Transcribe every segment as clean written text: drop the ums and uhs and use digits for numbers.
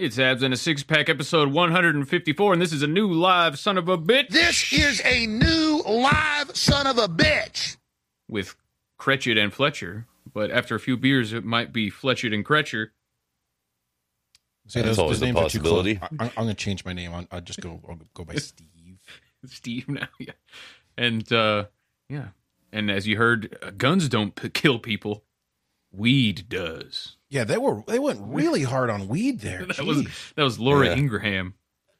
It's Abs and a Six-Pack, episode 154, and this is a new live son of a bitch. This is a new live son of a bitch. With Cretchet and Fletcher, but after a few beers, it might be Fletcher and Cretcher. See, that's always a possibility. I'm going to change my name. I'll go by Steve. Steve now, yeah. And, yeah. And as you heard, guns don't kill people. Weed does. Yeah, they went really hard on weed there. that was Laura Ingraham.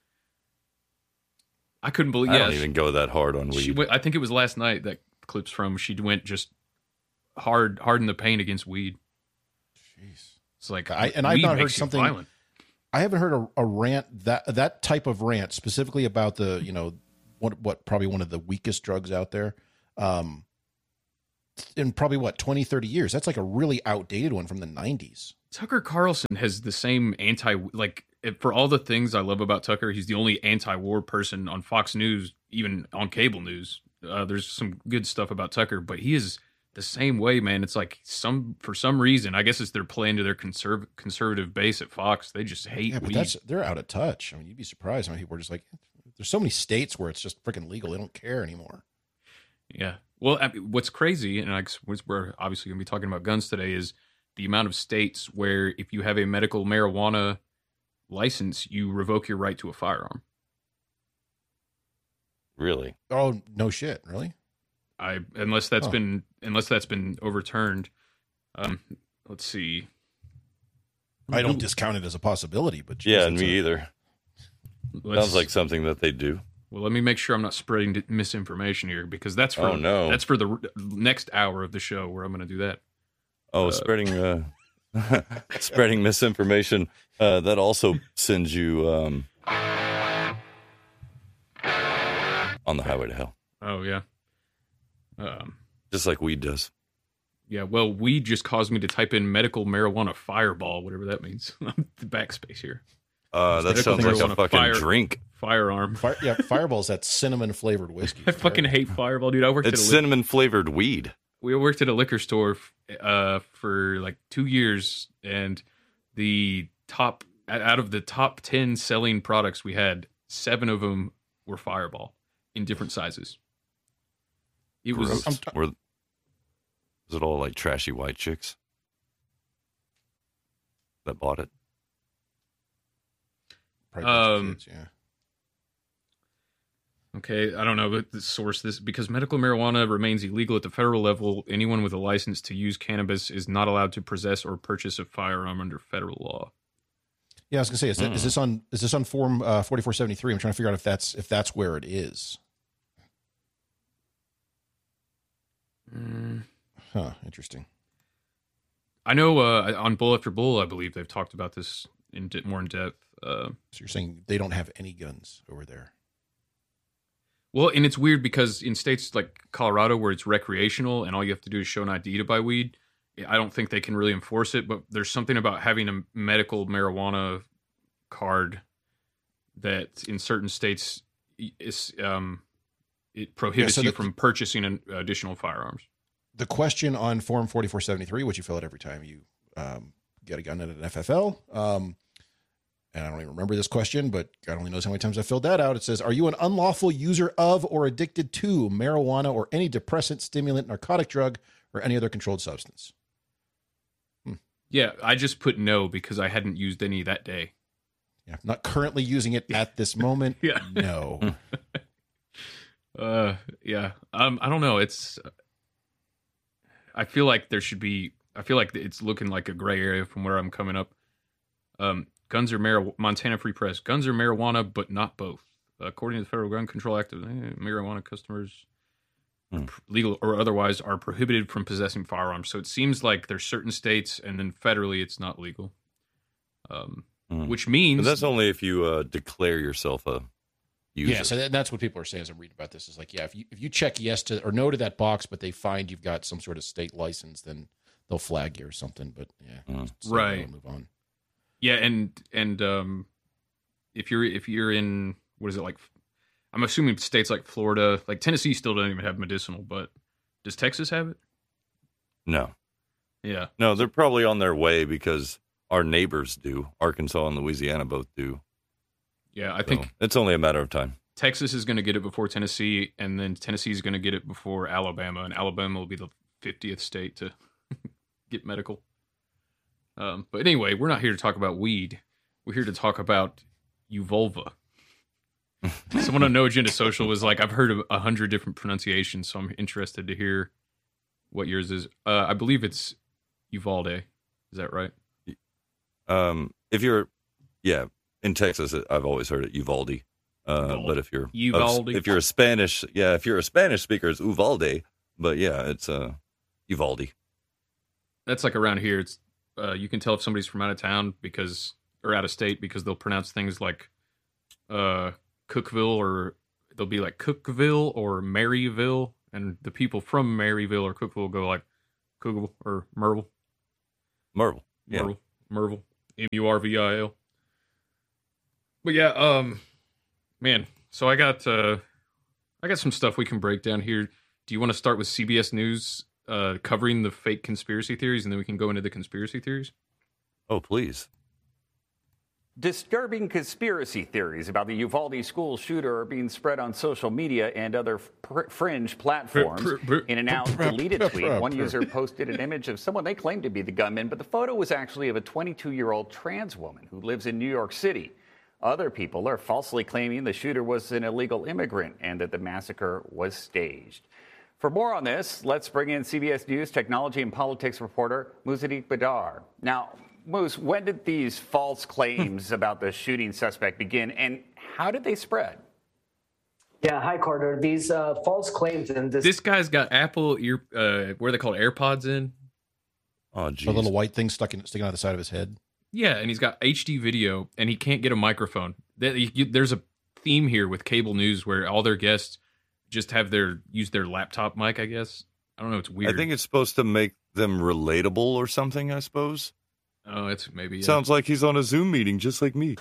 I couldn't believe. I don't even go that hard on weed. I think it was last night that clips from. She went just hard in the paint against weed. Jeez, it's like I've not heard something. Violent. I haven't heard a rant that type of rant specifically about the what probably one of the weakest drugs out there. In probably 20, 30 years. That's like a really outdated one from the 90s. Tucker Carlson has the same for all the things I love about Tucker, he's the only anti-war person on Fox News, even on cable news. There's some good stuff about Tucker, but he is the same way, man. It's like for some reason, I guess it's they're playing to their conservative base at Fox. They just hate weed. They're out of touch. I mean, you'd be surprised how many people are just like, there's so many states where it's just freaking legal. They don't care anymore. Yeah. Well, what's crazy, and we're obviously going to be talking about guns today, is the amount of states where if you have a medical marijuana license, you revoke your right to a firearm. Really? Oh, no shit. Really? Unless that's been overturned. Let's see. I don't discount it as a possibility, but geez, yeah, me either. Sounds like something that they do. Well, let me make sure I'm not spreading misinformation here, because that's for that's for the next hour of the show where I'm going to do that. Oh, spreading misinformation that also sends you on the highway to hell. Oh yeah, just like weed does. Yeah, well, weed just caused me to type in medical marijuana fireball, whatever that means. The backspace here. That sounds like a fucking drink. Firearm. Fireball's that cinnamon flavored whiskey. I fucking hate Fireball, dude. It's cinnamon flavored weed. We worked at a liquor store for like 2 years, and the top out of the top 10 selling products we had, 7 of them were Fireball in different sizes. It was. Was it all like trashy white chicks that bought it? Kids, yeah. Okay, I don't know the source this because medical marijuana remains illegal at the federal level. Anyone with a license to use cannabis is not allowed to possess or purchase a firearm under federal law. Yeah, I was gonna say, is this on Form 4473? I'm trying to figure out if that's where it is. Huh. Interesting. I know on Bull After Bull, I believe they've talked about this more in depth. So you're saying they don't have any guns over there? Well, and it's weird because in states like Colorado where it's recreational and all you have to do is show an ID to buy weed, I don't think they can really enforce it, but there's something about having a medical marijuana card that in certain states is it prohibits you from purchasing additional firearms. The question on Form 4473, which you fill out every time you get a gun at an FFL, and I don't even remember this question, but God only knows how many times I filled that out. It says, are you an unlawful user of or addicted to marijuana or any depressant, stimulant, narcotic drug, or any other controlled substance? Yeah, I just put no because I hadn't used any that day. Yeah, not currently using it at this moment. Yeah. No. Yeah. I don't know. I feel like it's looking like a gray area from where I'm coming up. Guns are marijuana. Montana Free Press. Guns are marijuana, but not both. According to the Federal Gun Control Act, marijuana customers, legal or otherwise, are prohibited from possessing firearms. So it seems like there's certain states, and then federally, it's not legal. Which means but that's only if you declare yourself a user. Yeah, so that's what people are saying as I'm reading about this. Is like, yeah, if you check yes to or no to that box, but they find you've got some sort of state license, then they'll flag you or something. But yeah, right. Move on. Yeah, and if you're in what is it like? I'm assuming states like Florida, like Tennessee, still don't even have medicinal, but does Texas have it? No. Yeah. No, they're probably on their way because our neighbors do. Arkansas and Louisiana both do. Yeah, I So think it's only a matter of time. Texas is going to get it before Tennessee, and then Tennessee is going to get it before Alabama, and Alabama will be the 50th state to get medical. But anyway, we're not here to talk about weed. We're here to talk about Uvalva. Someone on No Agenda Social was like, I've heard of 100 different pronunciations, so I'm interested to hear what yours is. I believe it's Uvalde. Is that right? If you're, in Texas, I've always heard it Uvalde. But if you're Uvalde. if you're a Spanish speaker, it's Uvalde. But yeah, it's Uvalde. That's like around here. It's you can tell if somebody's from out of town or out of state because they'll pronounce things like Cookville, or they'll be like Cookville or Maryville, and the people from Maryville or Cookville go like Cookville or Merville. Merville. Yeah. Merville. Murvil. But yeah, man. So I got some stuff we can break down here. Do you want to start with CBS News covering the fake conspiracy theories, and then we can go into the conspiracy theories? Oh, please. Disturbing conspiracy theories about the Uvalde school shooter are being spread on social media and other fringe platforms. In an now-deleted tweet, one user posted an image of someone they claimed to be the gunman, but the photo was actually of a 22-year-old trans woman who lives in New York City. Other people are falsely claiming the shooter was an illegal immigrant and that the massacre was staged. For more on this, let's bring in CBS News technology and politics reporter Musaddiq Badar. Now, Moose, when did these false claims about the shooting suspect begin, and how did they spread? Yeah, hi, Carter. These false claims and this guy's got Apple what are they called, AirPods in? Oh, geez. A little white thing sticking out the side of his head. Yeah, and he's got HD video, and he can't get a microphone. There's a theme here with cable news where all their guests just use their laptop mic, I guess. I don't know. It's weird. I think it's supposed to make them relatable or something, I suppose. Oh, it's maybe. Yeah. Sounds like he's on a Zoom meeting just like me.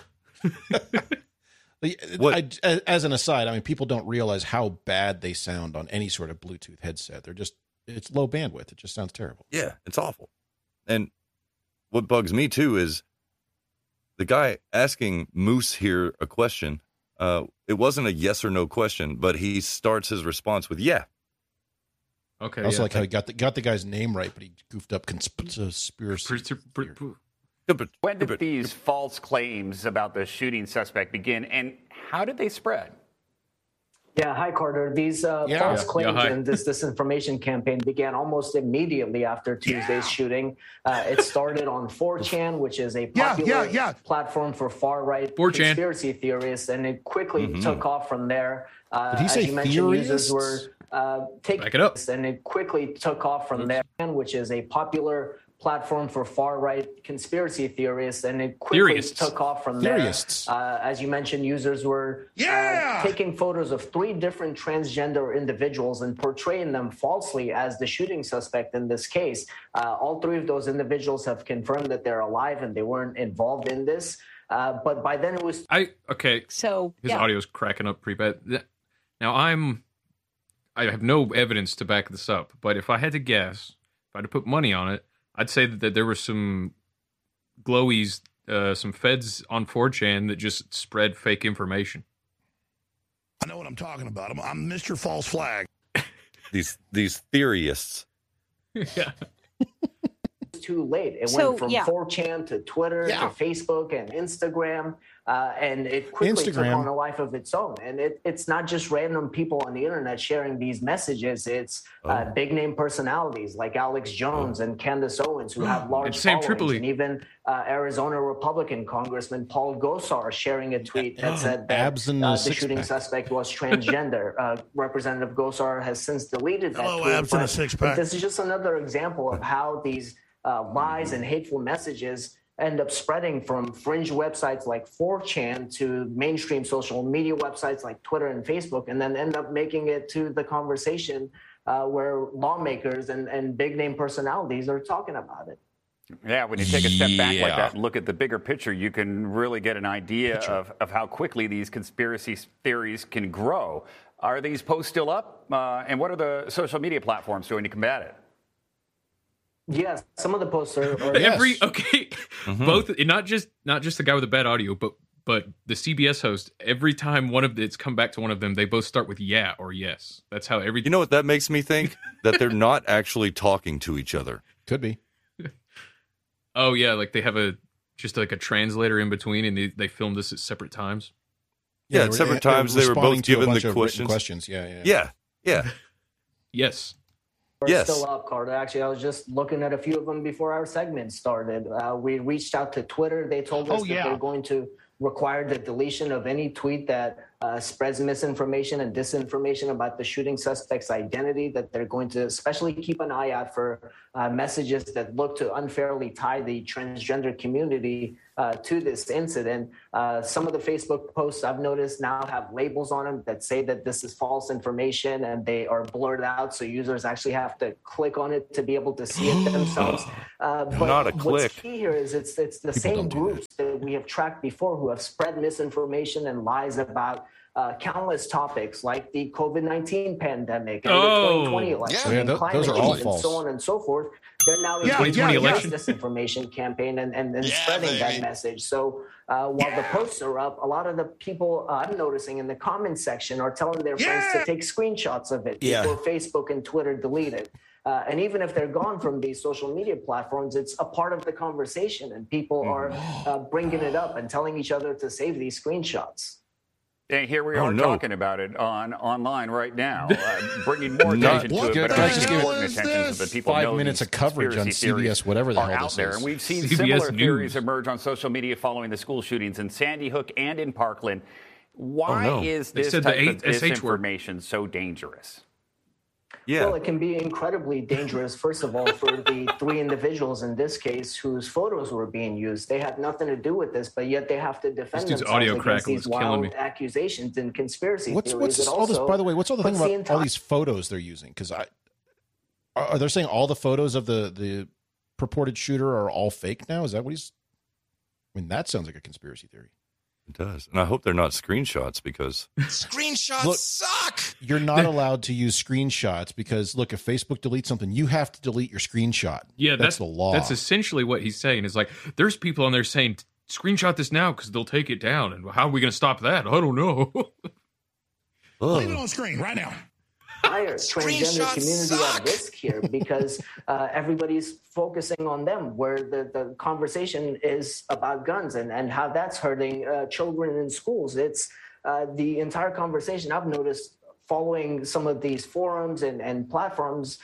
As an aside, I mean, people don't realize how bad they sound on any sort of Bluetooth headset. It's low bandwidth. It just sounds terrible. Yeah, it's awful. And what bugs me, too, is the guy asking Moose here a question. It wasn't a yes or no question, but he starts his response with, yeah. Okay. I also like how he got the guy's name right, but he goofed up conspiracy. When did these false claims about the shooting suspect begin, and how did they spread? Yeah, hi, Carter. These false claims and this disinformation campaign began almost immediately after Tuesday's shooting. It started on 4chan, which is a popular platform for far-right conspiracy theorists, and it quickly took off from there. Did he say as you mentioned, theorists? users were taking Back it up. and it quickly took off from there, which is a popular platform for far-right conspiracy theorists, and it quickly took off from there. As you mentioned, users were taking photos of 3 different transgender individuals and portraying them falsely as the shooting suspect in this case. All 3 of those individuals have confirmed that they're alive and they weren't involved in this. But by then it was... So his audio's cracking up pretty bad. Now I have no evidence to back this up, but if I had to guess, if I had to put money on it, I'd say that there were some glowies, some feds on 4chan that just spread fake information. I know what I'm talking about. I'm Mr. False Flag. These theorists. Yeah. Too late. It went from 4chan to Twitter to Facebook and Instagram, and it quickly took on a life of its own. And it's not just random people on the internet sharing these messages. It's big name personalities like Alex Jones and Candace Owens who have large followings, and even Arizona Republican Congressman Paul Gosar sharing a tweet that said that the shooting suspect was transgender. Representative Gosar has since deleted that tweet. Abs and a six-pack. This is just another example of how these lies and hateful messages end up spreading from fringe websites like 4chan to mainstream social media websites like Twitter and Facebook, and then end up making it to the conversation where lawmakers and big name personalities are talking about it. Yeah, when you take a step back like that and look at the bigger picture, you can really get an idea of how quickly these conspiracy theories can grow. Are these posts still up? And what are the social media platforms doing to combat it? Yeah, some of the posts are both, not just the guy with the bad audio, but the CBS host, every time it's come back to one of them, they both start with yeah or yes. That's how You know what that makes me think? That they're not actually talking to each other. Could be. Oh yeah, like they have a translator in between, and they filmed this at separate times. Yeah, at separate times they were both given the questions. Yeah. Yes. We're still up, Carter. Actually, I was just looking at a few of them before our segment started. We reached out to Twitter. They told us that they're going to require the deletion of any tweet that spreads misinformation and disinformation about the shooting suspect's identity, that they're going to especially keep an eye out for messages that look to unfairly tie the transgender community to this incident. Some of the Facebook posts I've noticed now have labels on them that say that this is false information, and they are blurred out, so users actually have to click on it to be able to see it themselves. But not a click. What's key here is it's the same groups that we have tracked before who have spread misinformation and lies about countless topics like the COVID-19 pandemic and the 2020 election and climate change and so on and so forth. They're now engaging in this disinformation campaign and spreading that message. So while the posts are up, a lot of the people I'm noticing in the comments section are telling their friends to take screenshots of it before Facebook and Twitter delete it. And even if they're gone from these social media platforms, it's a part of the conversation, and people are bringing it up and telling each other to save these screenshots. And here we are talking about it online right now, bringing more attention to it, but bringing important attention so that people 5 minutes of coverage on CBS, whatever the hell this is. And we've seen similar theories emerge on social media following the school shootings in Sandy Hook and in Parkland. Why is this type of disinformation so dangerous? Yeah. Well, it can be incredibly dangerous, first of all, for the 3 individuals in this case whose photos were being used. They had nothing to do with this, but yet they have to defend themselves against these wild accusations and conspiracy theories. What's all this, by the way, what's all the thing about all these photos they're using? Because are they saying all the photos of the purported shooter are all fake now? Is that what he's... I mean, that sounds like a conspiracy theory. It does. And I hope they're not screenshots, because screenshots suck. You're not allowed to use screenshots because, look, if Facebook deletes something, you have to delete your screenshot. Yeah, that's the law. That's essentially what he's saying. Is like, there's people on there saying, screenshot this now because they'll take it down. And how are we going to stop that? I don't know. Leave it on screen right now. Entire transgender community at risk here, because everybody's focusing on them, where the conversation is about guns and how that's hurting children in schools. It's the entire conversation I've noticed following some of these forums and platforms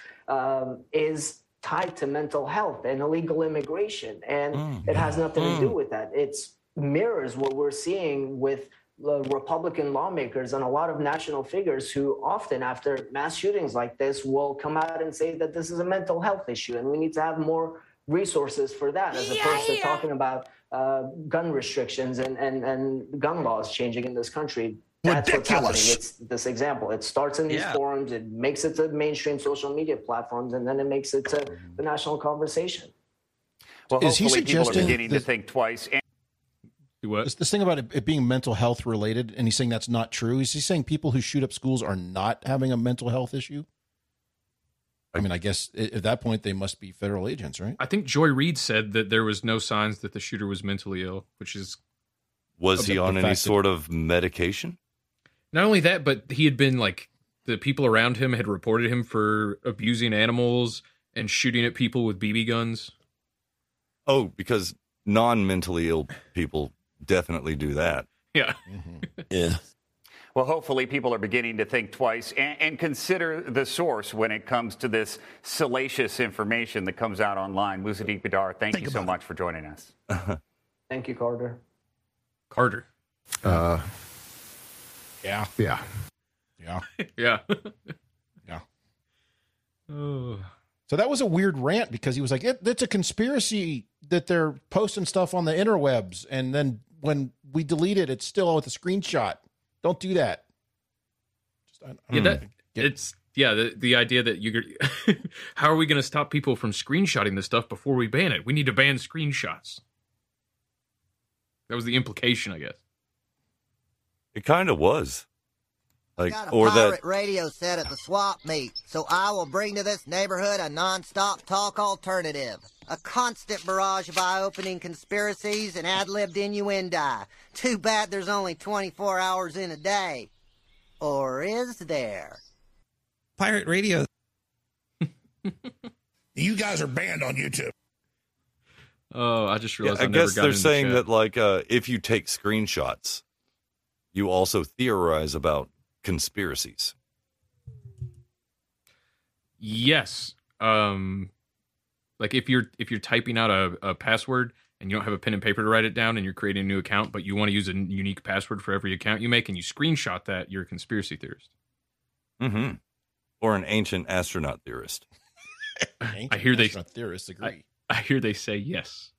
is tied to mental health and illegal immigration, and it has nothing to do with that. It's mirrors what we're seeing with Republican lawmakers and a lot of national figures who often, after mass shootings like this, will come out and say that this is a mental health issue and we need to have more resources for that, as opposed to talking about gun restrictions and gun laws changing in this country. That's what's happening. It's this example. It starts in these forums, it makes it to mainstream social media platforms, and then it makes it to the national conversation. Well, hopefully people are beginning to think twice. This thing about it being mental health related, and he's saying that's not true. Is he saying people who shoot up schools are not having a mental health issue? I mean, I guess at that point they must be federal agents, right? I think Joy Reid said that there was no signs that the shooter was mentally ill, which is... Was he on any sort of medication? Not only that, but he had been like, the people around him had reported him for abusing animals and shooting at people with BB guns. Oh, because non-mentally ill people definitely do that. Yeah. Yeah. Well, hopefully people are beginning to think twice and consider the source when it comes to this salacious information that comes out online. Musaddiq Badar, thank you so much for joining us. Thank you, Carter. Carter. Yeah. Yeah. Yeah. Yeah. Yeah. Oh. So that was a weird rant, because he was like, it's a conspiracy that they're posting stuff on the interwebs, and then when we delete it, it's still with a screenshot. Don't do that. The idea that you how are we going to stop people from screenshotting this stuff before we ban it? We need to ban screenshots. That was the implication, I guess. It kind of was. Like, got a or pirate radio set at the swap meet, so I will bring to this neighborhood a non-stop talk alternative. A constant barrage of eye-opening conspiracies and ad-libbed innuendo. Too bad there's only 24 hours in a day. Or is there? Pirate radio. You guys are banned on YouTube. Oh, I just realized I never guess got they're in the saying chat. that, like, if you take screenshots, you also theorize about conspiracies. Yes. Like if you're typing out a password and you don't have a pen and paper to write it down and you're creating a new account, but you want to use a unique password for every account you make and you screenshot that, you're a conspiracy theorist. Mm-hmm. Or an ancient astronaut theorist. I hear theorists agree. I hear they say yes.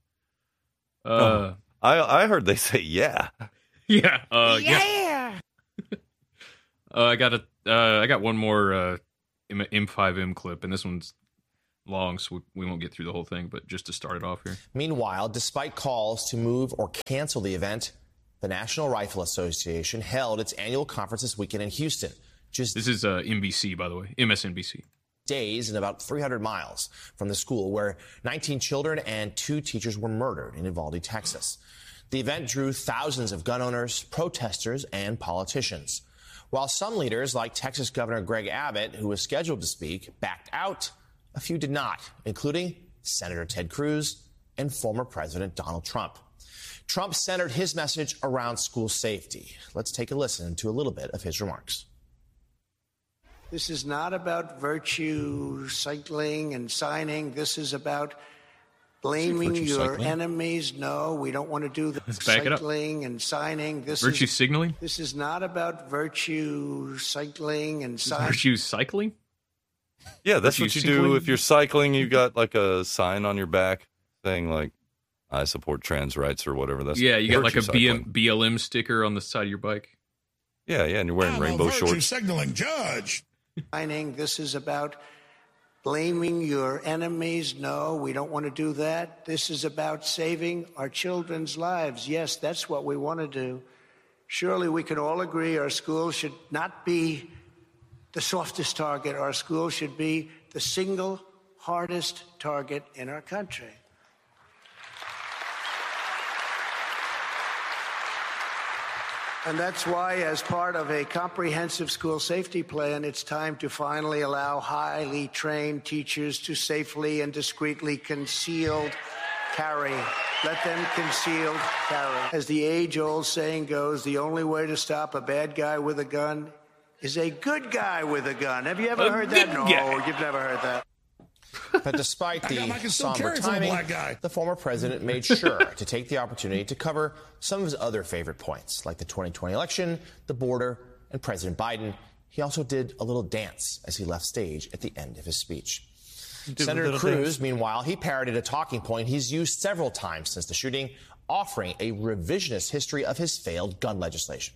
I heard they say yeah. Yeah. Yeah. I got one more M5M clip, and this one's long, so we won't get through the whole thing, but just to start it off here. Meanwhile, despite calls to move or cancel the event, the National Rifle Association held its annual conference this weekend in Houston. This is NBC, by the way, MSNBC. Days and about 300 miles from the school where 19 children and 2 teachers were murdered in Uvalde, Texas. The event drew thousands of gun owners, protesters, and politicians. While some leaders, like Texas Governor Greg Abbott, who was scheduled to speak, backed out, a few did not, including Senator Ted Cruz and former President Donald Trump. Trump centered his message around school safety. Let's take a listen to a little bit of his remarks. This is not about virtue cycling and signing. This is about blaming your enemies. No, we don't want to do the cycling and signing. Virtue signaling? This is not about virtue cycling and signing. Virtue cycling? Yeah, that's what you do if you're cycling. You got like a sign on your back saying like, "I support trans rights" or whatever. That's you got like a BLM sticker on the side of your bike. Yeah, and you're wearing rainbow shorts. Virtue signaling, Judge. This is about blaming your enemies. No, we don't want to do that. This is about saving our children's lives. Yes, that's what we want to do. Surely we can all agree our school should not be the softest target. Our school should be the single hardest target in our country. And that's why, as part of a comprehensive school safety plan, it's time to finally allow highly trained teachers to safely and discreetly concealed carry. Let them concealed carry. As the age-old saying goes, the only way to stop a bad guy with a gun is a good guy with a gun. Have you ever heard that? No, you've never heard that. But despite the somber timing, the former president made sure to take the opportunity to cover some of his other favorite points, like the 2020 election, the border, and President Biden. He also did a little dance as he left stage at the end of his speech. Senator Cruz, meanwhile, he parroted a talking point he's used several times since the shooting, offering a revisionist history of his failed gun legislation.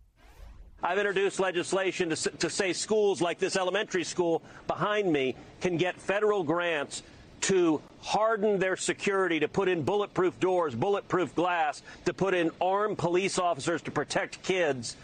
I've introduced legislation to say schools like this elementary school behind me can get federal grants to harden their security, to put in bulletproof doors, bulletproof glass, to put in armed police officers to protect kids.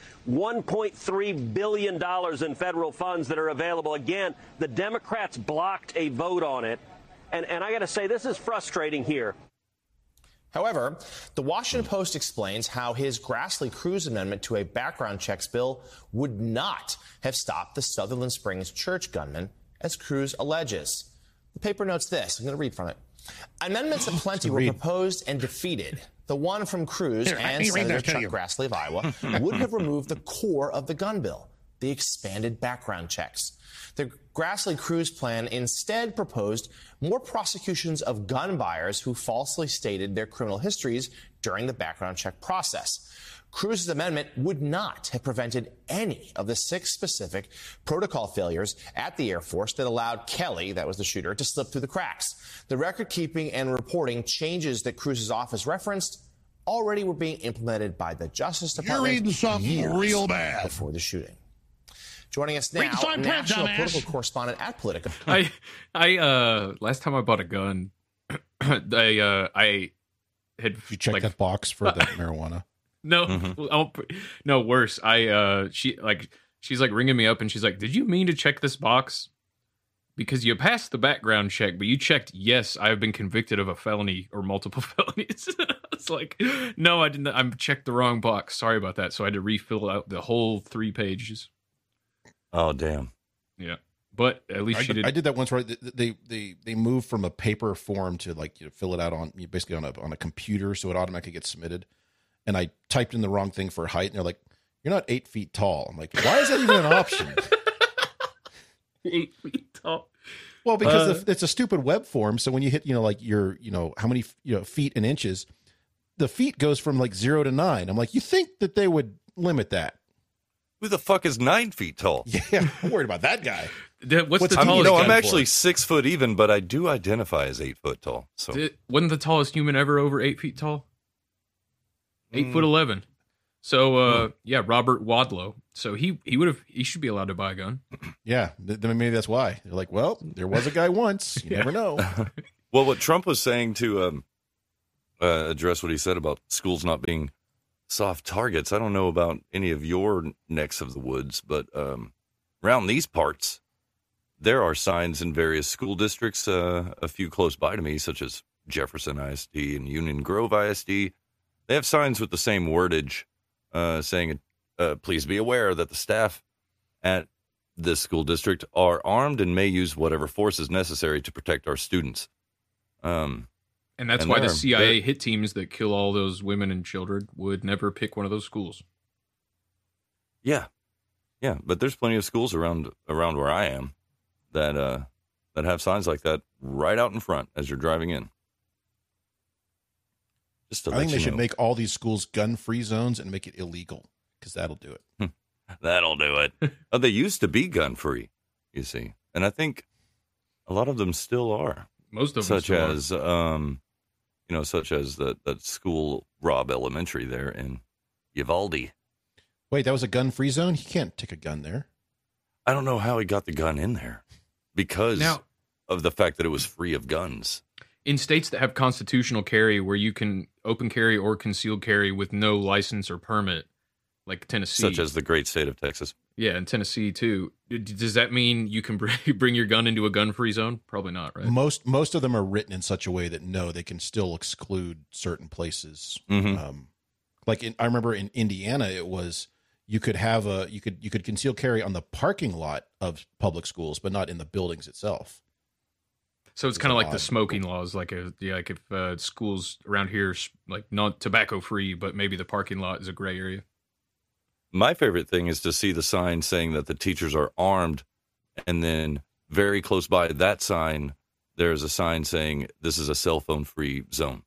$1.3 billion in federal funds that are available. Again, the Democrats blocked a vote on it. And I got to say, this is frustrating here. However, the Washington Post explains how his Grassley-Cruz amendment to a background checks bill would not have stopped the Sutherland Springs church gunman, as Cruz alleges. The paper notes this. I'm going to read from it. Amendments aplenty were proposed and defeated. The one from Cruz and Senator Chuck Grassley of Iowa would have removed the core of the gun bill, the expanded background checks. The Grassley-Cruz plan instead proposed more prosecutions of gun buyers who falsely stated their criminal histories during the background check process. Cruz's amendment would not have prevented any of the 6 specific protocol failures at the Air Force that allowed Kelly, that was the shooter, to slip through the cracks. The record-keeping and reporting changes that Cruz's office referenced already were being implemented by the Justice Department. You're reading something real bad before the shooting. Joining us now, national political correspondent at Politico. I last time I bought a gun, I had you checked that box for the marijuana. No, no, worse. she's like ringing me up and she's like, did you mean to check this box? Because you passed the background check, but you checked, yes, I have been convicted of a felony or multiple felonies. It's like, no, I didn't. I checked the wrong box. Sorry about that. So I had to refill out the whole 3 pages. Oh, damn. Yeah. But at least she did. I did that once, right? They moved from a paper form to like fill it out on basically on a computer, so it automatically gets submitted. And I typed in the wrong thing for height, and they're like, "You're not 8 feet tall." I'm like, "Why is that even an option?" 8 feet tall. Well, because it's a stupid web form. So when you hit, like your, how many feet and inches, the feet goes from like 0 to 9. I'm like, you think that they would limit that? Who the fuck is 9 feet tall? Yeah, I'm worried about that guy. What's the tallest? I'm actually 6 foot even, but I do identify as 8 foot tall. So wasn't the tallest human ever over 8 feet tall? 8'11". So yeah, Robert Wadlow. So he should be allowed to buy a gun. Yeah, maybe that's why. They're like, well, there was a guy once. You never know. Well, what Trump was saying to address what he said about schools not being soft targets. I don't know about any of your necks of the woods, but around these parts, there are signs in various school districts, a few close by to me, such as Jefferson ISD and Union Grove ISD. They have signs with the same wordage saying, please be aware that the staff at this school district are armed and may use whatever force is necessary to protect our students. And that's why the CIA hit teams that kill all those women and children would never pick one of those schools. Yeah. Yeah, but there's plenty of schools around where I am that have signs like that right out in front as you're driving in. Just to I think they should make all these schools gun-free zones and make it illegal, because that'll do it. That'll do it. They used to be gun-free, you see. And I think a lot of them still are. Most of them such as that school, Robb Elementary there in Uvalde. Wait, that was a gun-free zone? You can't take a gun there. I don't know how he got the gun in there because of the fact that it was free of guns. In states that have constitutional carry where you can open carry or concealed carry with no license or permit, like Tennessee. Such as the great state of Texas. Yeah, and Tennessee too. Does that mean you can bring your gun into a gun-free zone? Probably not, right? Most of them are written in such a way that no, they can still exclude certain places. Mm-hmm. I remember in Indiana, it was you could conceal carry on the parking lot of public schools, but not in the buildings itself. So it's kind of like the smoking laws, like if schools around here like not tobacco free, but maybe the parking lot is a gray area. My favorite thing is to see the sign saying that the teachers are armed, and then very close by that sign, there's a sign saying this is a cell phone free zone.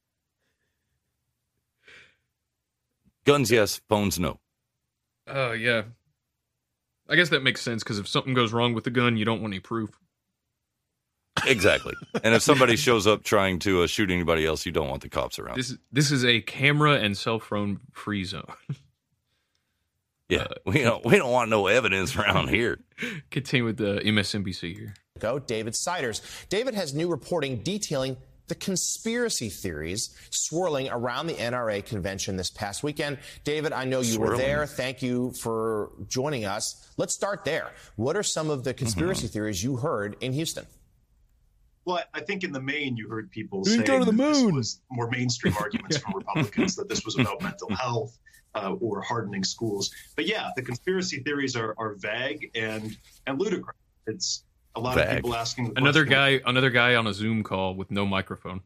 Guns, yes. Phones, no. Oh, yeah. I guess that makes sense, because if something goes wrong with the gun, you don't want any proof. Exactly. And if somebody shows up trying to shoot anybody else, you don't want the cops around. This is a camera and cell phone free zone. Yeah, we don't want no evidence around here. Continue with the MSNBC here. David Siders. David has new reporting detailing the conspiracy theories swirling around the NRA convention this past weekend. David, I know you were there. Thank you for joining us. Let's start there. What are some of the conspiracy theories you heard in Houston? Well, I think in the main you heard people saying that this was more mainstream arguments from Republicans, that this was about mental health or hardening schools. But yeah, the conspiracy theories are vague and ludicrous. It's a lot of people asking the another guy on a Zoom call with no microphone.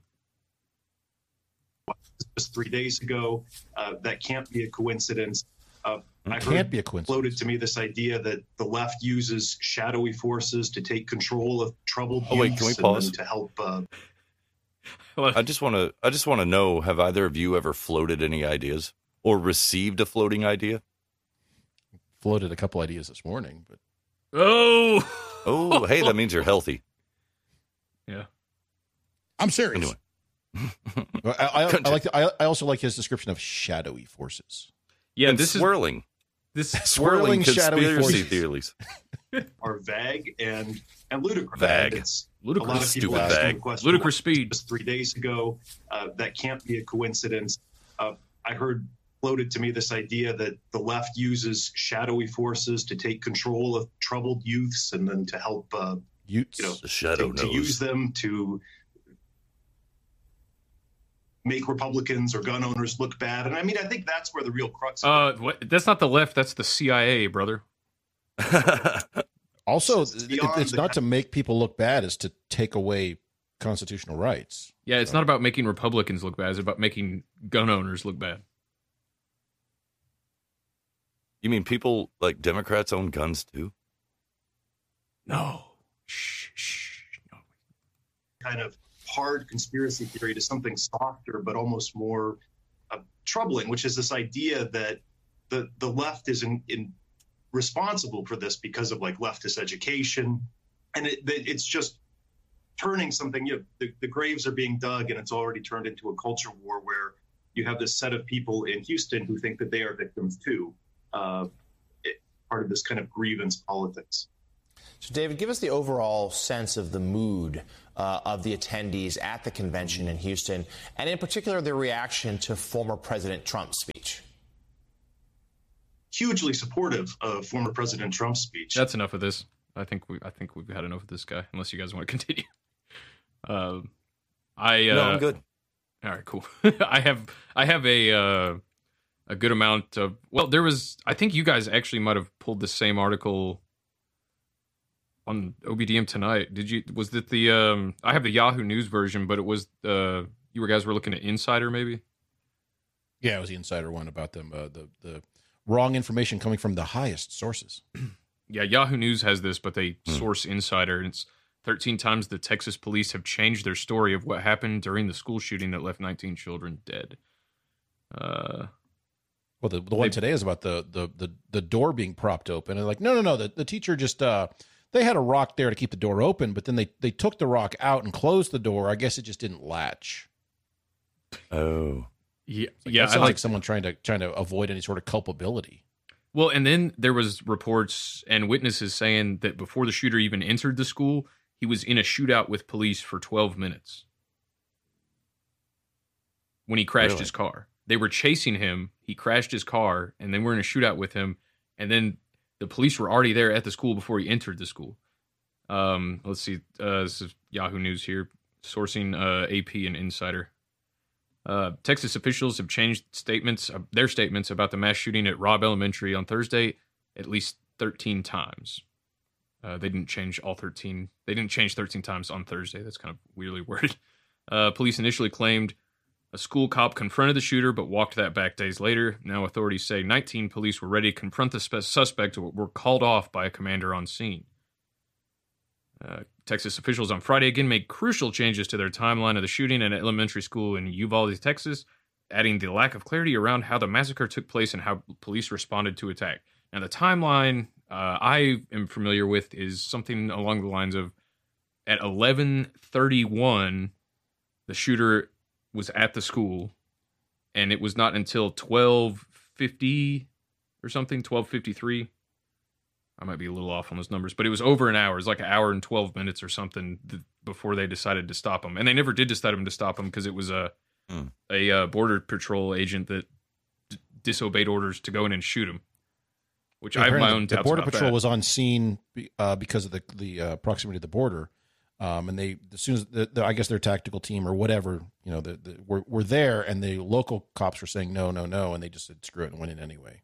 Just 3 days ago, that can't be a coincidence. It can't be a coincidence. Floated to me this idea that the left uses shadowy forces to take control of troubled youths. Oh wait, can we pause? To help. I just want to know: have either of you ever floated any ideas or received a floating idea? Floated a couple ideas this morning, but hey, that means you're healthy. Yeah, I'm serious. Anyway. I also like his description of shadowy forces. Yeah, and swirling swirling conspiracy theories are vague and ludicrous. Vague. Ludicrous. Stupid vague. Ludicrous speed. Just 3 days ago, that can't be a coincidence. I heard floated to me this idea that the left uses shadowy forces to take control of troubled youths and then to help, the shadow to use them to make Republicans or gun owners look bad. And I mean, I think that's where the real crux of it. That's not the left, that's the CIA, brother. Also, it's not to make people look bad, it's to take away constitutional rights. Yeah, it's not about making Republicans look bad, it's about making gun owners look bad. You mean people like Democrats own guns too? No. Shh. No. Kind of hard conspiracy theory to something softer, but almost more troubling, which is this idea that the left is responsible for this because of like leftist education. And it's just turning something, the graves are being dug and it's already turned into a culture war where you have this set of people in Houston who think that they are victims too. Part of this kind of grievance politics. So, David, give us the overall sense of the mood of the attendees at the convention in Houston, and in particular, their reaction to former President Trump's speech. Hugely supportive of former President Trump's speech. That's enough of this. I think we've had enough of this guy. Unless you guys want to continue. No, I'm good. All right, cool. I have a good amount of. Well, I think you guys actually might have pulled the same article on OBDM tonight. Was it the I have the Yahoo News version, but it was you guys were looking at Insider maybe? Yeah, it was the Insider one about them the wrong information coming from the highest sources. Yeah, Yahoo News has this, but they source Insider, and it's 13 times the Texas police have changed their story of what happened during the school shooting that left 19 children dead. Well, the one today is about the door being propped open, and like no, the teacher just they had a rock there to keep the door open, but then they took the rock out and closed the door. I guess it just didn't latch. Oh, yeah. It sounds like someone trying to avoid any sort of culpability. Well, and then there was reports and witnesses saying that before the shooter even entered the school, he was in a shootout with police for 12 minutes when he crashed his car. They were chasing him. He crashed his car, and they were in a shootout with him. And then the police were already there at the school before he entered the school. Let's see. This is Yahoo News here, sourcing AP and Insider. Texas officials have changed their statements about the mass shooting at Robb Elementary on Thursday at least 13 times. They didn't change all 13. They didn't change 13 times on Thursday. That's kind of weirdly worded. Police initially claimed a school cop confronted the shooter, but walked that back days later. Now authorities say 19 police were ready to confront the suspect, but were called off by a commander on scene. Texas officials on Friday again made crucial changes to their timeline of the shooting at an elementary school in Uvalde, Texas, adding the lack of clarity around how the massacre took place and how police responded to attack. Now, the timeline I am familiar with is something along the lines of at 11:31, the shooter was at the school, and it was not until 12:50 or something, 12:53. I might be a little off on those numbers, but it was over an hour. It was like an hour and 12 minutes or something before they decided to stop him. And they never did decide to stop him because it was a Border Patrol agent that disobeyed orders to go in and shoot him, which I have my own doubts about. The Border Patrol was on scene because of the proximity to the border. And they, as soon as I guess their tactical team or whatever, were there, and the local cops were saying no, and they just said screw it and went in anyway.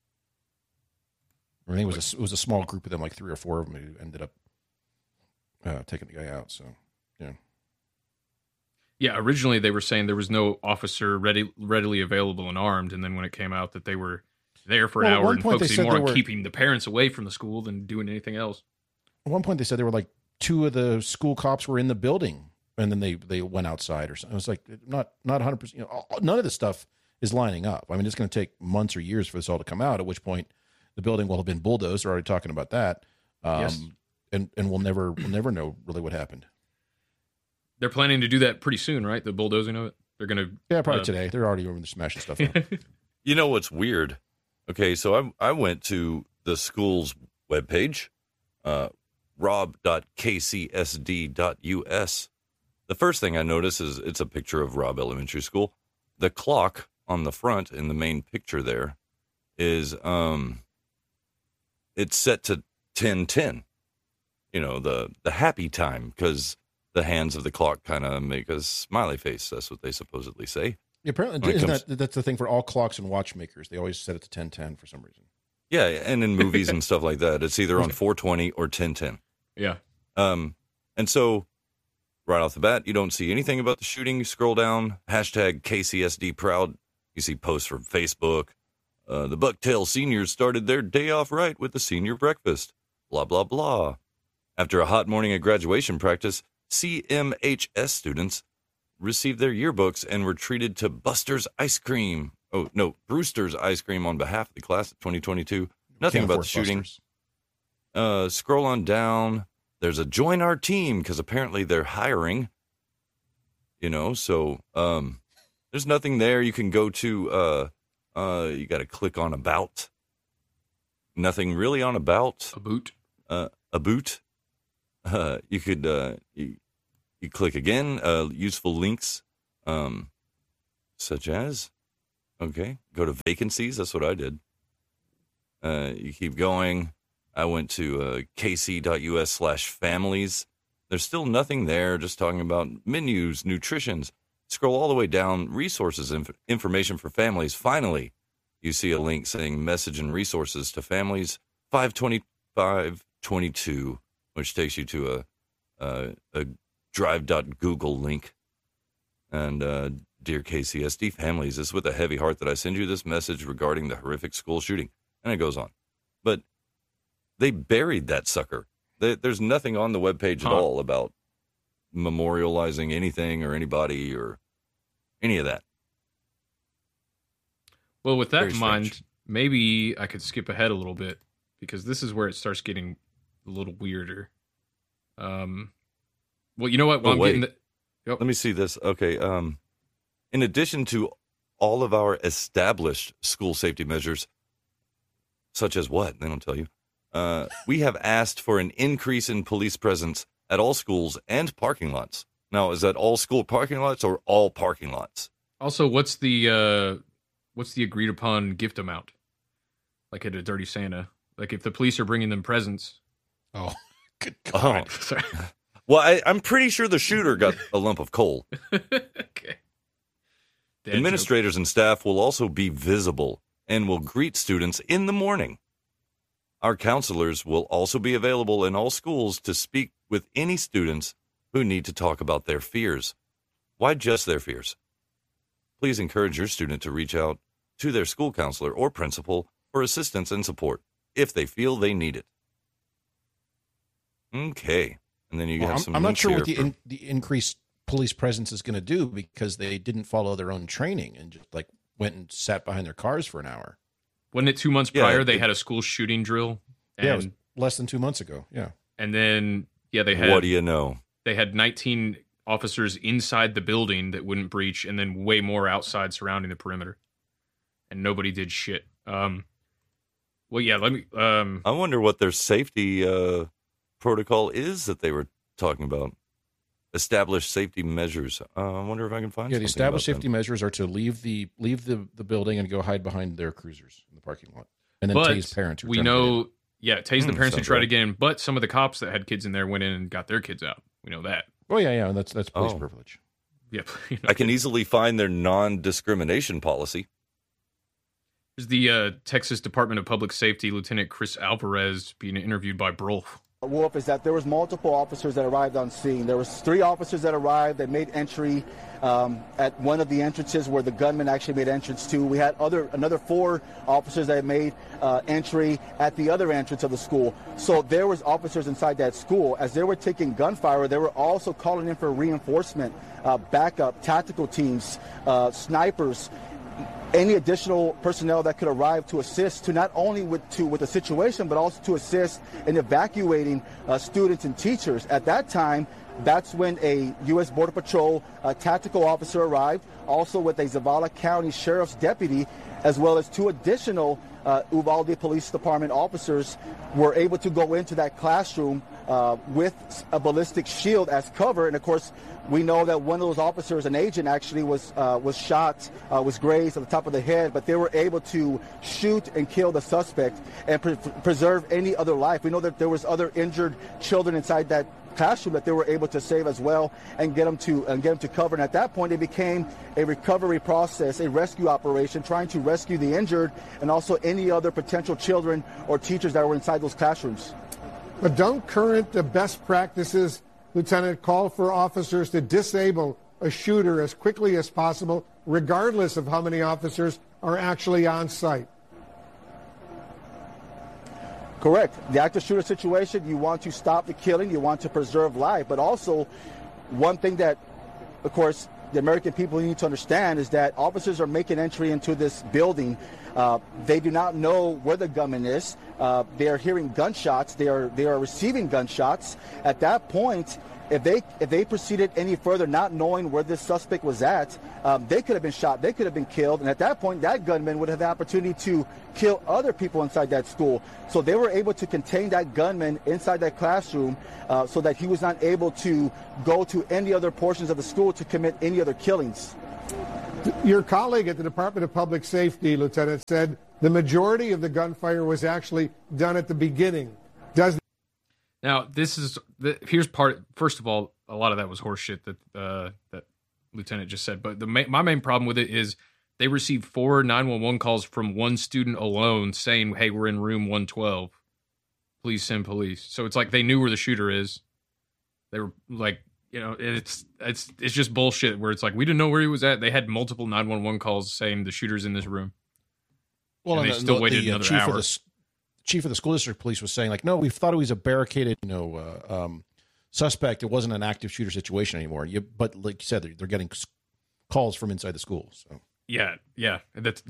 I think it was a small group of them, like 3 or 4 of them, who ended up taking the guy out. So, yeah. Yeah, originally they were saying there was no officer readily available and armed, and then when it came out that they were there for an hour and focusing more on keeping the parents away from the school than doing anything else. At one point they said there were like 2 of the school cops were in the building, and then they went outside or something. It was like not 100%. None of this stuff is lining up. I mean, it's going to take months or years for this all to come out, at which point the building will have been bulldozed. They're already talking about that. Yes. And we'll never know really what happened. They're planning to do that pretty soon, right? The bulldozing of it. They're going to probably today. They're already over there smashing stuff up. You know what's weird? Okay, so I went to the school's webpage, rob.kcsd.us. The first thing I notice is it's a picture of Robb Elementary School. The clock on the front in the main picture there is it's set to 10:10. You know, the happy time, because the hands of the clock kind of make a smiley face. That's what they supposedly say. Yeah, apparently, that's the thing for all clocks and watchmakers. They always set it to 10:10 for some reason. Yeah, and in movies and stuff like that, it's either on 4:20 or 10:10. Yeah. And so right off the bat, you don't see anything about the shooting. You scroll down, hashtag KCSD proud. You see posts from Facebook. The Bucktail seniors started their day off right with the senior breakfast. Blah, blah, blah. After a hot morning at graduation practice, CMHS students received their yearbooks and were treated to Brewster's ice cream on behalf of the class of 2022. Nothing about the shooting. Scroll on down. There's a join our team, because apparently they're hiring. You know, so there's nothing there. You can go to, you got to click on about. Nothing really on about. About. You could, you click again, useful links, such as, okay, go to vacancies. That's what I did. You keep going. I went to kc.us/families. There's still nothing there, just talking about menus, nutritions. Scroll all the way down, resources, information for families. Finally, you see a link saying message and resources to families 52522, which takes you to a drive.google link. And dear KCSD families, it's with a heavy heart that I send you this message regarding the horrific school shooting. And it goes on. But they buried that sucker. There's nothing on the webpage at all about memorializing anything or anybody or any of that. Well, with that in mind, maybe I could skip ahead a little bit, because this is where it starts getting a little weirder. Well, you know what? Let me see this. Okay. In addition to all of our established school safety measures, such as what? They don't tell you. We have asked for an increase in police presence at all schools and parking lots. Now, is that all school parking lots or all parking lots? Also, what's the agreed upon gift amount? Like at a Dirty Santa? Like if the police are bringing them presents. Oh, good God. Oh. Sorry. Well, I'm pretty sure the shooter got a lump of coal. Okay. Administrators and staff will also be visible and will greet students in the morning. Our counselors will also be available in all schools to speak with any students who need to talk about their fears. Why just their fears? Please encourage your student to reach out to their school counselor or principal for assistance and support if they feel they need it. Okay. And then you have some. I'm not sure what the increased police presence is going to do, because they didn't follow their own training and just went and sat behind their cars for an hour. Wasn't it 2 months prior they had a school shooting drill? And, it was less than 2 months ago. Yeah. And then, they had. What do you know? They had 19 officers inside the building that wouldn't breach, and then way more outside surrounding the perimeter. And nobody did shit. Well, yeah, let me. I wonder what their safety protocol is that they were talking about. Established safety measures. I wonder if I can find. Yeah, the established safety measures are to leave the building and go hide behind their cruisers in the parking lot, and then tase parents. We know, tase the parents who try to get in. But some of the cops that had kids in there went in and got their kids out. We know that. Oh yeah, that's police privilege. Yeah, I can easily find their non-discrimination policy. There's the Texas Department of Public Safety Lieutenant Chris Alvarez being interviewed by Brolf. Wolf, is that there was multiple officers that arrived on scene. There was 3 officers that arrived. They made entry at one of the entrances where the gunman actually made entrance to. We had another 4 officers that made entry at the other entrance of the school. So there was officers inside that school. As they were taking gunfire, they were also calling in for reinforcement, backup, tactical teams, snipers, any additional personnel that could arrive to assist to not only with the situation, but also to assist in evacuating students and teachers. At that time, That's when a U.S. Border Patrol tactical officer arrived, also with a Zavala County Sheriff's deputy, as well as 2 additional Uvalde Police Department officers were able to go into that classroom with a ballistic shield as cover. And of course, we know that one of those officers, an agent, actually was shot, was grazed at the top of the head, but they were able to shoot and kill the suspect and preserve any other life. We know that there was other injured children inside that classroom that they were able to save as well and get them to cover. And at that point, it became a recovery process, a rescue operation, trying to rescue the injured and also any other potential children or teachers that were inside those classrooms. But don't current best practices, Lieutenant, call for officers to disable a shooter as quickly as possible, regardless of how many officers are actually on site? Correct. The active shooter situation, you want to stop the killing, you want to preserve life, but also one thing that, of course, the American people need to understand is that officers are making entry into this building. They do not know where the gunman is. They are hearing gunshots. They are receiving gunshots. At that point, if they proceeded any further, not knowing where this suspect was at, they could have been shot. They could have been killed. And at that point, that gunman would have the opportunity to kill other people inside that school. So they were able to contain that gunman inside that classroom so that he was not able to go to any other portions of the school to commit any other killings. Your colleague at the Department of Public Safety, Lieutenant, said the majority of the gunfire was actually done at the beginning. Now, here's part. First of all, a lot of that was horseshit that Lieutenant just said. But my main problem with it is they received 4 911 calls from one student alone saying, "Hey, we're in room 112. Please send police." So it's like they knew where the shooter is. They were like, it's just bullshit. Where it's like we didn't know where he was at. They had multiple 911 calls saying the shooter's in this room. Well, and they still waited another hour. Chief of the school district police was saying, like, no, we thought it was a barricaded, suspect. It wasn't an active shooter situation anymore. But like you said, they're getting calls from inside the school. So yeah, that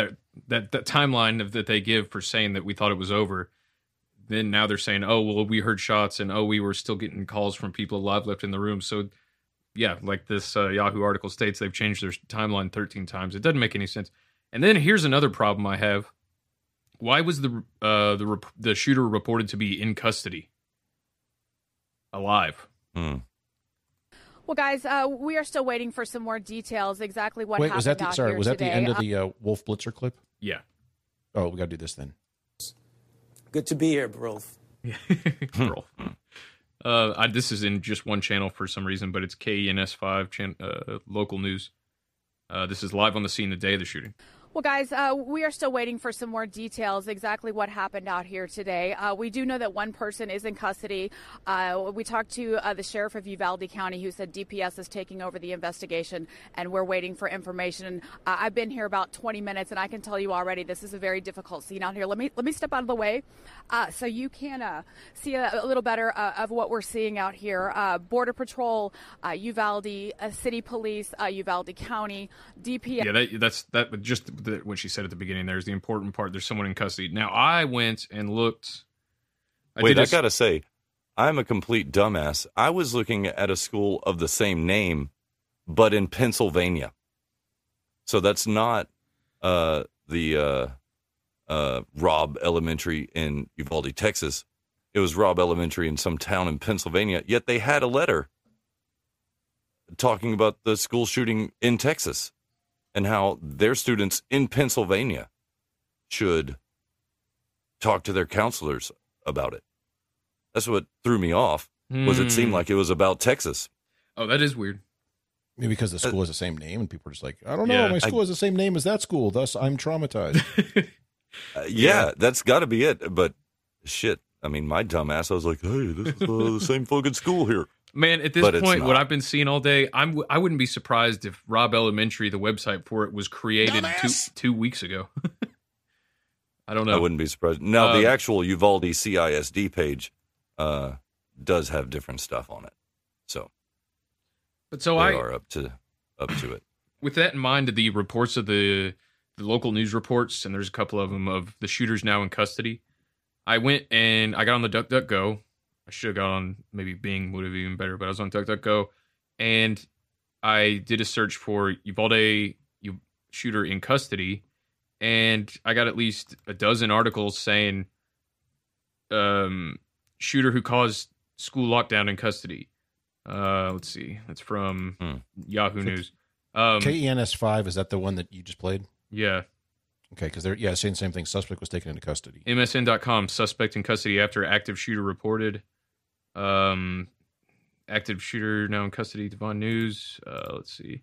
timeline that they give for saying that we thought it was over. Then now they're saying, oh, well, we heard shots and we were still getting calls from people alive left in the room. So yeah, like this Yahoo article states, they've changed their timeline 13 times. It doesn't make any sense. And then here's another problem I have. Why was the shooter reported to be in custody, alive? Well, guys, we are still waiting for some more details. Exactly what happened was that out here was that today. the end of the Wolf Blitzer clip? Yeah. Oh, we got to do this then. Good to be here, Brolf. Brolf. This is in just one channel for some reason, but it's KENS5 local news. This is live on the scene the day of the shooting. Well, guys, we are still waiting for some more details, exactly what happened out here today. We do know that one person is in custody. We talked to the sheriff of Uvalde County, who said DPS is taking over the investigation, and we're waiting for information. I've been here about 20 minutes, and I can tell you already this is a very difficult scene out here. Let me step out of the way so you can see a little better of what we're seeing out here. Border Patrol, Uvalde City Police, Uvalde County, DPS. Yeah, that's just what she said at the beginning. There's the important part. There's someone in custody. Now, I went and looked. I got to say, I'm a complete dumbass. I was looking at a school of the same name, but in Pennsylvania. So that's not the Robb Elementary in Uvalde, Texas. It was Robb Elementary in some town in Pennsylvania. Yet they had a letter talking about the school shooting in Texas and how their students in Pennsylvania should talk to their counselors about it. That's what threw me off, was it seemed like it was about Texas. Oh, that is weird. Maybe because the school has the same name and people are just like, I don't know, my school has the same name as that school, thus I'm traumatized. That's got to be it. But shit, I mean, my dumbass, I was like, hey, this is the same fucking school here. Man, at this point, what I've been seeing all day, I wouldn't be surprised if Robb Elementary, the website for it, was created 2 weeks ago. I don't know. I wouldn't be surprised. Now, the actual Uvalde CISD page does have different stuff on it. They are up to it. With that in mind, the reports of the local news reports, and there's a couple of them, of the shooters now in custody, I went and I got on the DuckDuckGo, I should have gone on, maybe Bing would have been better, but I was on DuckDuckGo, and I did a search for Uvalde shooter in custody, and I got at least a dozen articles saying shooter who caused school lockdown in custody. Let's see. That's from Yahoo News. KENS5, is that the one that you just played? Yeah. Okay, because they're saying the same thing. Suspect was taken into custody. MSN.com, suspect in custody after active shooter reported. Active shooter now in custody. Devon News. Let's see.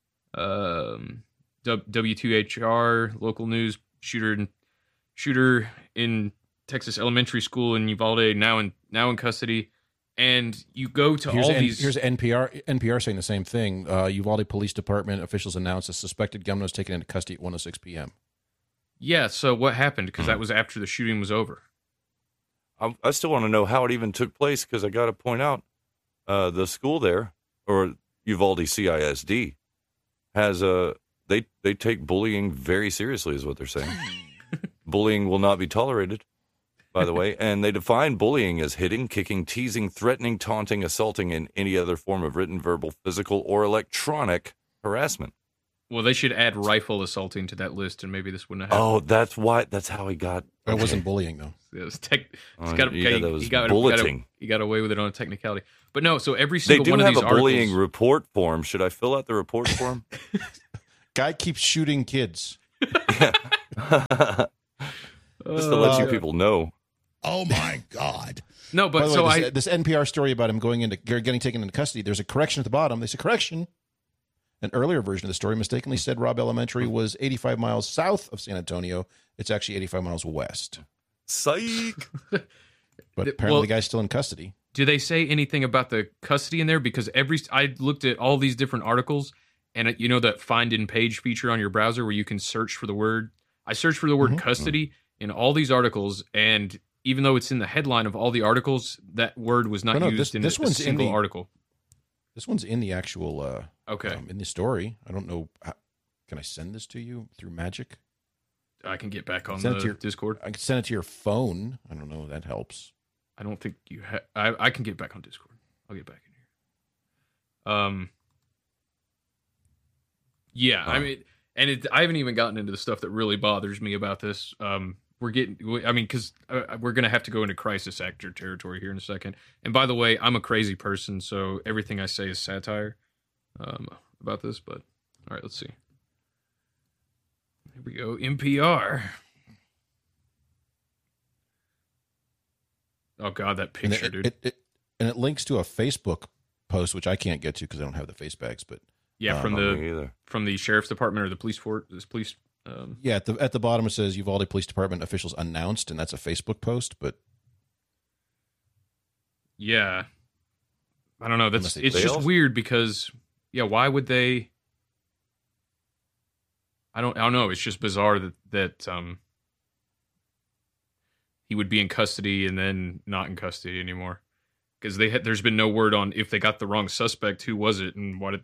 W2HR, local news. Shooter in Texas elementary school in Uvalde now in custody. And you go to these. Here's NPR saying the same thing. Uvalde Police Department officials announced a suspected gunman was taken into custody at 1:06 p.m. Yeah, so what happened? Because that was after the shooting was over. I still want to know how it even took place, because I got to point out the school there, or Uvalde CISD, has they take bullying very seriously, is what they're saying. Bullying will not be tolerated, by the way, and they define bullying as hitting, kicking, teasing, threatening, taunting, assaulting, and any other form of written, verbal, physical, or electronic harassment. Well, they should add rifle assaulting to that list, and maybe this wouldn't have happened. Oh, that's why. That's how he got. That wasn't bullying, though. It was bulleting. He got away with it on a technicality. But no, so every single one of these articles. They do have a bullying articles, report form. Should I fill out the report form? Guy keeps shooting kids. Just to let you people know. Oh my God! No, but so this NPR story about him getting taken into custody. There's a correction at the bottom. They said correction. An earlier version of the story mistakenly said Robb Elementary was 85 miles south of San Antonio. It's actually 85 miles west. Psych. But apparently the guy's still in custody. Do they say anything about the custody in there? Because I looked at all these different articles, and you know that find in page feature on your browser where you can search for the word. I searched for the word custody in all these articles, and even though it's in the headline of all the articles, that word was not used in a single article. This one's in the actual, okay, in the story. I don't know. Can I send this to you through Magic? I can get back on the Discord. I can send it to your phone. I don't know if that helps. I don't think you have. I can get back on Discord. I'll get back in here. Yeah, I mean, and I haven't even gotten into the stuff that really bothers me about this. Because we're going to have to go into crisis actor territory here in a second. And by the way, I'm a crazy person, so everything I say is satire about this. But all right, let's see. Here we go. NPR. Oh God, that picture, dude. It links to a Facebook post, which I can't get to because I don't have the face bags. But yeah, from the sheriff's department or the police police. Yeah, at the bottom it says Uvalde Police Department officials announced, and that's a Facebook post. But yeah, I don't know. It's just weird because why would they? I don't know. It's just bizarre that he would be in custody and then not in custody anymore, because there's been no word on if they got the wrong suspect, who was it, and what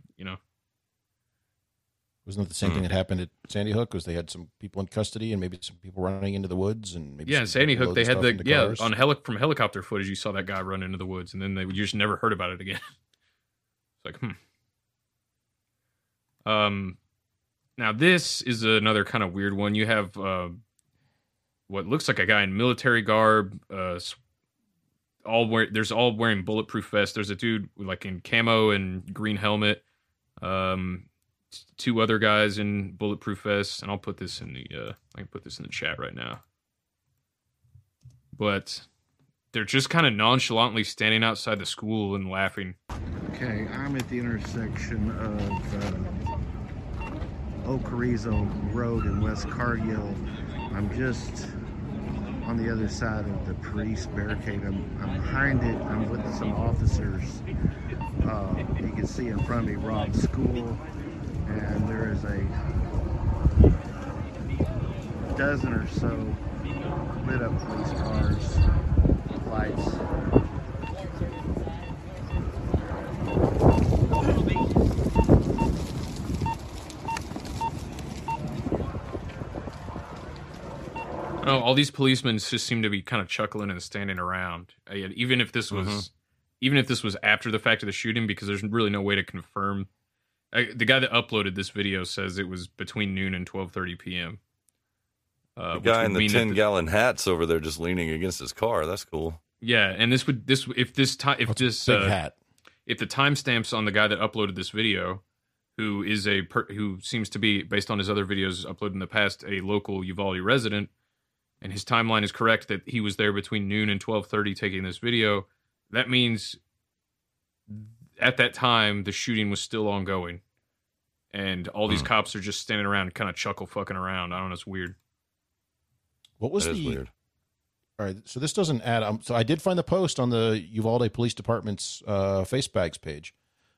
Wasn't it the same thing that happened at Sandy Hook? Was they had some people in custody and maybe some people running into the woods, and maybe Sandy Hook they had from helicopter footage you saw that guy run into the woods, and then you just never heard about it again. It's like Now this is another kind of weird one. You have what looks like a guy in military garb, all wearing bulletproof vests. There's a dude like in camo and green helmet. Two other guys in bulletproof vests, and I'll put this in the I can put this in the chat right now. But they're just kind of nonchalantly standing outside the school and laughing. Okay, I'm at the intersection of Oak Carrizo Road in West Cargill. I'm just on the other side of the police barricade. I'm behind it. I'm with some officers. You can see in front of me Robb's school. And there is a dozen or so lit up police cars, lights. Oh, all these policemen just seem to be kind of chuckling and standing around, even if this was, after the fact of the shooting, because there's really no way to confirm. The guy that uploaded this video says it was between noon and 12:30 p.m. The guy in the 10-gallon hat's over there just leaning against his car. That's cool. Yeah, and if the timestamps on the guy that uploaded this video, who is who seems to be, based on his other videos uploaded in the past, a local Uvalde resident, and his timeline is correct that he was there between noon and 12:30 taking this video, that means at that time the shooting was still ongoing, and all these cops are just standing around, kind of chuckle fucking around. I don't know, it's weird. What was weird? All right, so this doesn't add. So I did find the post on the Uvalde Police Department's Facebags page.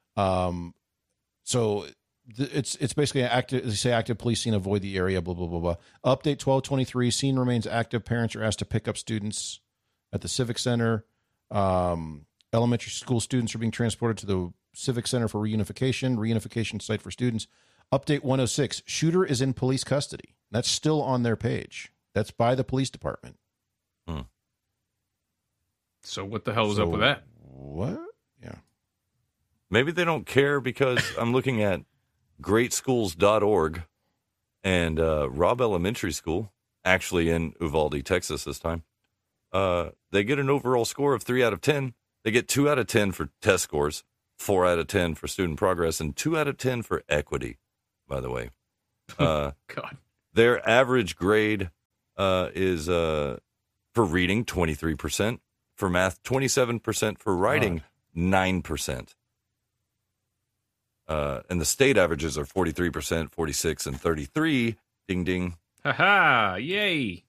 So it's basically active. They say active police scene, avoid the area. Blah blah blah blah. Update 12/23. Scene remains active. Parents are asked to pick up students at the Civic Center. Elementary school students are being transported to the Civic Center for reunification. Reunification site for students. Update 106. Shooter is in police custody. That's still on their page. That's by the police department. So what the hell was up with that? What? Yeah. Maybe they don't care, because I'm looking at greatschools.org and Robb Elementary School, actually in Uvalde, Texas this time. They get an overall score of 3 out of 10. They get 2 out of 10 for test scores, 4 out of 10 for student progress, and 2 out of 10 for equity, by the way. God. Their average grade is for reading 23%, for math 27%, for writing 9%. And the state averages are 43%, 46, and 33. Ding ding. Ha yay.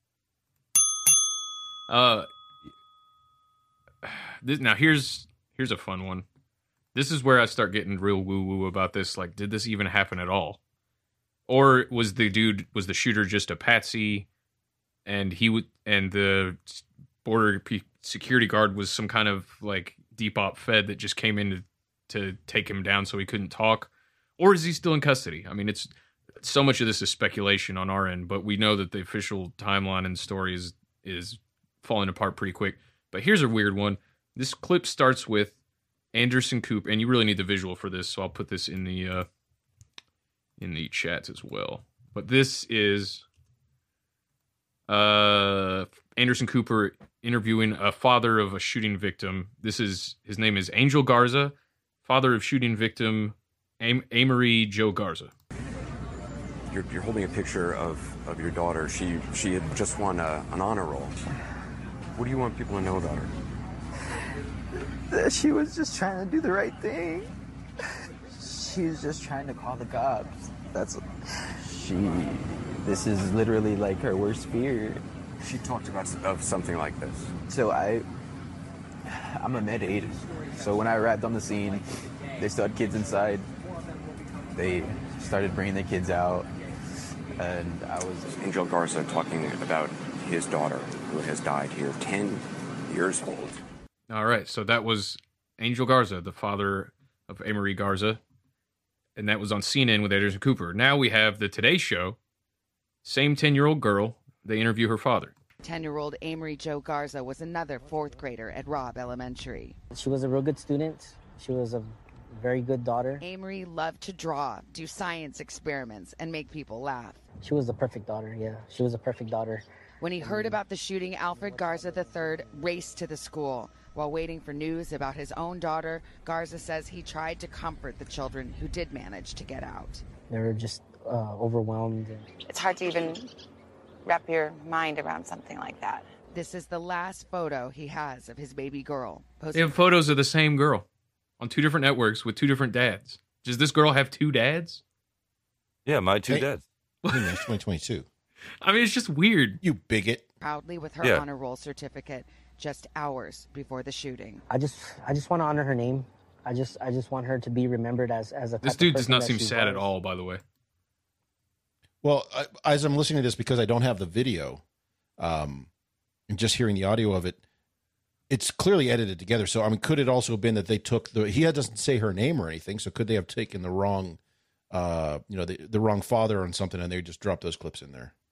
Now here's a fun one. This is where I start getting real woo-woo about this. Like, did this even happen at all? Or was the shooter just a patsy, and the border security guard was some kind of like deep op fed that just came in to take him down so he couldn't talk? Or is he still in custody? I mean, it's so much of this is speculation on our end, but we know that the official timeline and story is falling apart pretty quick. But here's a weird one. This clip starts with Anderson Cooper, and you really need the visual for this, so I'll put this in the chat as well. But this is Anderson Cooper interviewing a father of a shooting victim. His name is Angel Garza, father of shooting victim Amory Joe Garza. You're holding a picture of your daughter. She had just won an honor roll. What do you want people to know about her? That she was just trying to do the right thing. She was just trying to call the cops. This is literally like her worst fear. She talked of something like this. So I'm a med aide. So when I arrived on the scene, they still had kids inside. They started bringing the kids out, and I was... Angel Garza talking about his daughter, who has died here, 10 years old. All right, so that was Angel Garza, the father of Amory Garza, and that was on CNN with Anderson Cooper. Now we have the Today Show, same 10-year-old girl. They interview her father. 10-year-old Amory Joe Garza was another fourth grader at Robb Elementary. She was a real good student. She was a very good daughter. Amory loved to draw, do science experiments, and make people laugh. She was the perfect daughter, yeah. She was a perfect daughter. When he heard about the shooting, Alfred Garza III raced to the school. While waiting for news about his own daughter, Garza says he tried to comfort the children who did manage to get out. They were just overwhelmed. It's hard to even wrap your mind around something like that. This is the last photo he has of his baby girl. They have photos of the same girl on 2 different networks with 2 different dads. Does this girl have 2 dads? Yeah, my 2 dads. That's 2022. I mean, it's just weird. You bigot. Proudly with her honor roll certificate just hours before the shooting. I just want to honor her name. I just want her to be remembered as a. This dude does not seem sad at all, by the way. Well, as I'm listening to this, because I don't have the video, and just hearing the audio of it, it's clearly edited together. So, I mean, could it also have been that they took he doesn't say her name or anything. So could they have taken the wrong, the wrong father on something, and they just dropped those clips in there?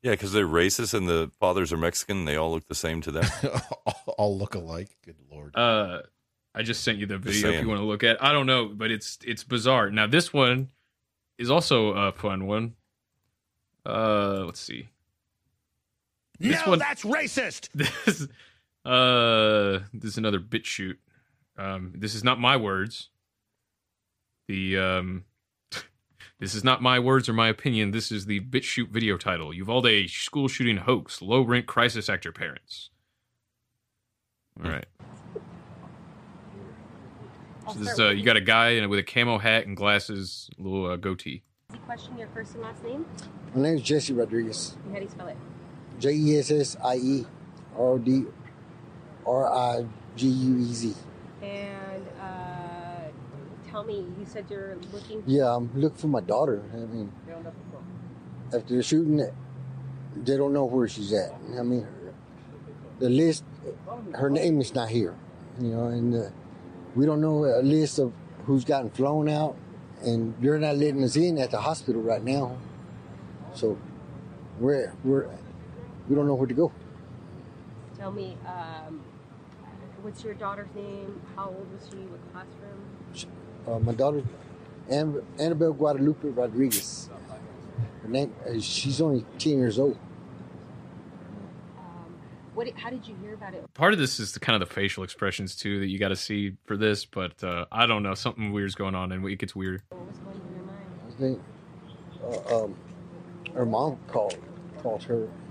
Yeah, because they're racist and the fathers are Mexican. And they all look the same to them. All look alike. Good Lord. I just sent you the video if you want to look at. I don't know, but it's bizarre. Now this one is also a fun one. Let's see. That's racist. This is another BitChute. This is not my words. This is not my words or my opinion. This is the BitChute video title. Uvalde school shooting hoax. Low rent crisis actor parents. All right. So this is, you got a guy with a camo hat and glasses, a little goatee. Question your first and last name? My name is Jesse Rodriguez. How do you spell it? JESSIERODRIGUEZ. And tell me, you said you're looking. Yeah, I'm looking for my daughter. I mean, after the shooting, they don't know where she's at. I mean, the list, her name is not here. You know, and we don't know a list of who's gotten flown out, and they're not letting us in at the hospital right now. So we don't know where to go. Tell me, what's your daughter's name? How old was she? What classroom? My daughter, Annabelle Guadalupe Rodriguez. Her name, she's only 10 years old. How did you hear about it? Part of this is the kind of the facial expressions too that you got to see for this, but I don't know, something weird's going on and it gets weird. What was going through your mind? I think her mom called her